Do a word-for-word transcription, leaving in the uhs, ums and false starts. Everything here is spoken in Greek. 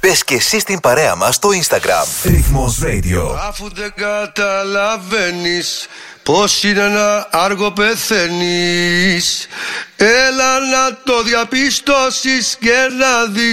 Μπες και εσύ στην παρέα μας στο Instagram. Ρυθμός Radio. Αφού δεν καταλαβαίνεις πώς είναι να άργο πεθαίνεις, έλα να το διαπιστώσεις και να δεις